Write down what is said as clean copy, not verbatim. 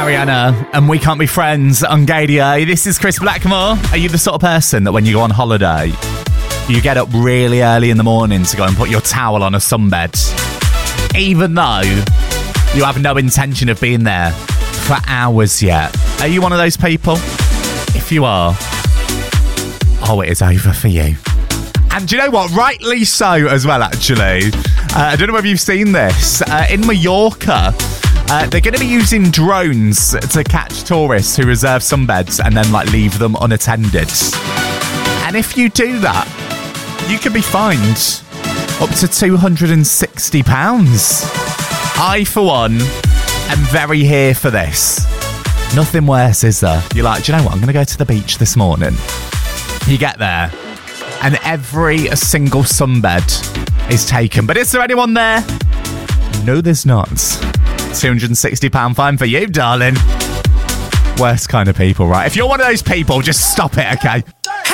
Ariana and We Can't Be Friends on Gadio. This is Chris Blackmore. Are you the sort of person that when you go on holiday, you get up really early in the morning to go and put your towel on a sunbed, even though you have no intention of being there for hours yet? Are you one of those people? If you are, oh, it is over for you. And do you know what? Rightly so as well, actually. I don't know whether you've seen this. In Mallorca, they're going to be using drones to catch tourists who reserve sunbeds and then leave them unattended. And if you do that, you can be fined up to £260. I, for one, am very here for this. Nothing worse, is there? You're like, do you know what? I'm going to go to the beach this morning. You get there, and every single sunbed is taken. But is there anyone there? No, there's not. £260 fine for you, darling. Worst kind of people, right? If you're one of those people, just stop it, okay?